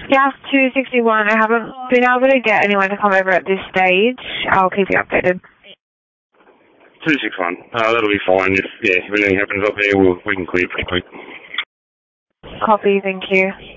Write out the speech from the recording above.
Gas 261, I haven't been able to get anyone to come over at this stage. I'll keep you updated. 261. That'll be fine. If anything happens up there, we can clear pretty quick. Copy, thank you.